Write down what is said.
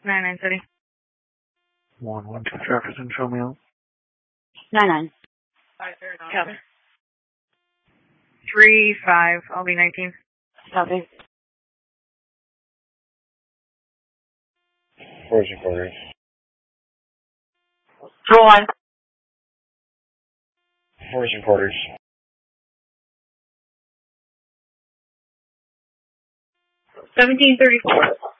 9930. 112 Jefferson, show me out. 99. Copy. 35, I'll be 19. Copy. Where's your quarters? Roll on. Where's your quarters? 1734.